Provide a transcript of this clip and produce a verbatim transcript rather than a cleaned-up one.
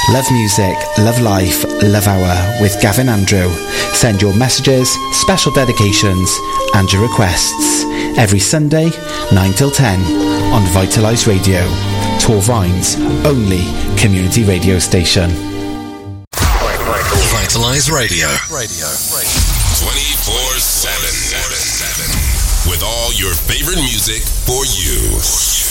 Love music, love life, love hour with Gavin Andrew. Send your messages, special dedications and your requests every Sunday, nine till ten on Vitalise Radio, Torvine's only community radio station. Vitalise Radio. Radio. twenty-four seven. With all your favorite music for you.